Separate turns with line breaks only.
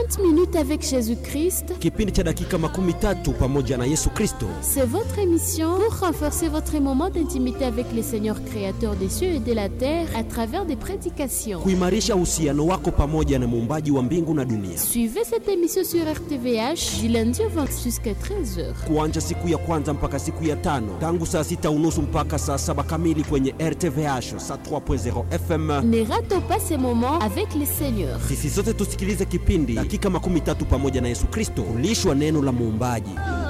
30 minutes avec Jésus-Christ.
Kipindi cha dakika 13 pamoja na Yesu Kristo.
C'est votre émission pour renforcer votre moment d'intimité avec le Seigneur créateur des cieux et de la terre à travers des prédications.
Kuimarisha uhusiano wako pamoja na muumbaji wa mbingu na dunia.
Suivez cette émission sur RTVH du lundi au vendredi jusqu'à 13h.
Kuanzia siku ya kwanza mpaka siku ya tano, tangu saa 6:30 mpaka saa 7 kamili kwenye RTVH saa 3.0 FM.
Ne ratez pas ces moments avec le Seigneur.
Sisi sote tusikilize kipindi dakika 13 pamoja na Yesu Kristo, kulishwa neno la muumbaji.